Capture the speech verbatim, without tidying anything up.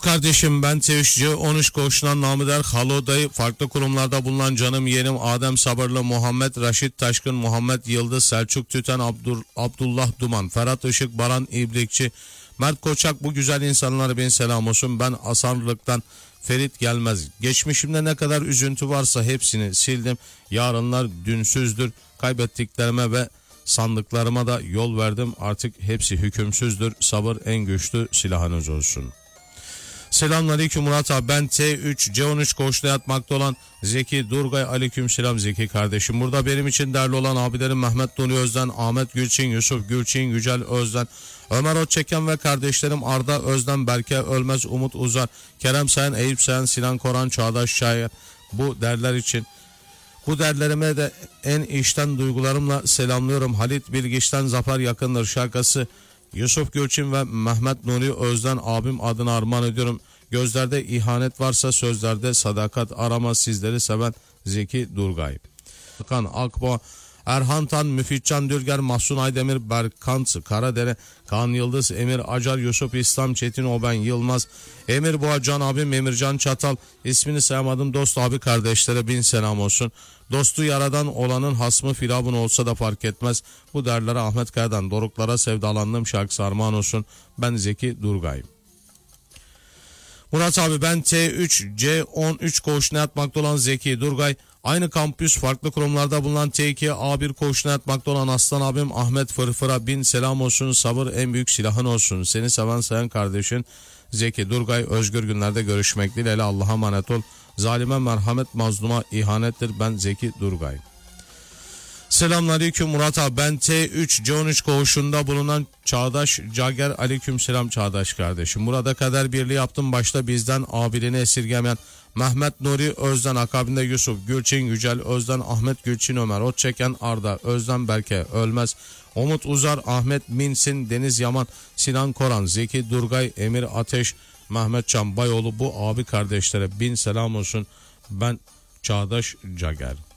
kardeşim, ben T üç C on üç koğuşundan namı der Halo dayı, farklı kurumlarda bulunan canım yeğenim Adem Sabırlı, Muhammed Raşit Taşkın, Muhammed Yıldız, Selçuk Tüten, Abdur, Abdullah Duman, Ferhat Işık, Baran İbrikçi, Mert Koçak, bu güzel insanlara bin selam olsun. Ben Asarlık'tan Ferit Gelmez. Geçmişimde ne kadar üzüntü varsa hepsini sildim. Yarınlar dünsüzdür. Kaybettiklerime ve sandıklarıma da yol verdim. Artık hepsi hükümsüzdür. Sabır en güçlü silahınız olsun. Selamünaleyküm Murat abi, ben T üç C on üç koğuşta yatmakta olan Zeki Durgay. Aleyküm selam Zeki kardeşim. Burada benim için değerli olan abilerim Mehmet Nuri Özden, Ahmet Gülçin, Yusuf Gülçin, Yücel Özden, Ömer Otçeken ve kardeşlerim Arda Özden, Berke Ölmez, Umut Uzar, Kerem Sayan, Eyüp Sayan, Sinan Koran, Çağdaş Şair. Bu derler için, bu derlerime de en içten duygularımla selamlıyorum. Halit Bilgiç'ten Zafer Yakındır şarkısı Yusuf Gülçin ve Mehmet Nuri Özden abim adına armağan ediyorum. Gözlerde ihanet varsa sözlerde sadakat arama, sizleri seven Zeki Durgay. Kan Akbo, Erhan Tan, Müfitcan Dürger, Mahsun Aydemir, Berkant Karadere, Kaan Yıldız, Emir Acar, Yusuf İslam Çetin, Oben Yılmaz, Emir Boğa, Can abim, Emircan Çatal, ismini sayamadım dost abi kardeşlere bin selam olsun. Dostu yaradan olanın hasmı firavun olsa da fark etmez. Bu derlere Ahmet Kaya'dan Doruklara sevdalandım şarkısı armağan olsun. Ben Zeki Durgay. Murat abi, ben T üç C on üç koğuşuna yatmakta olan Zeki Durgay. Aynı kampüs farklı kurumlarda bulunan T iki A bir koğuşuna yatmakta olan aslan abim Ahmet Fırfır'a bin selam olsun. Sabır en büyük silahın olsun. Seni seven sayan kardeşin Zeki Durgay. Özgür günlerde görüşmek dileğiyle, Allah'a emanet ol. Zalime merhamet, mazluma ihanettir. Ben Zeki Durgay. Selamünaleyküm Murat abi, ben T üç C on üç koğuşunda bulunan Çağdaş Cager. Aleyküm selam Çağdaş kardeşim. Burada kader birliği yaptım, başta bizden abiliğini esirgemeyen Mehmet Nuri Özden, akabinde Yusuf Gülçin, Yücel Özden, Ahmet Gülçin, Ömer Otçeken, Arda Özden, Berke Ölmez, Umut Uzar, Ahmet Minsin, Deniz Yaman, Sinan Koran, Zeki Durgay, Emir Ateş, Mehmet Can Bayoğlu, bu abi kardeşlere bin selam olsun. Ben Çağdaş Cager.